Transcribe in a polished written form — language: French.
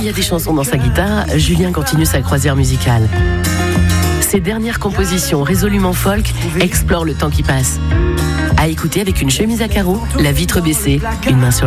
y a des chansons dans sa guitare, Julien continue sa croisière musicale. Ses dernières compositions résolument folk explorent le temps qui passe. À écouter avec une chemise à carreaux, la vitre baissée, une main sur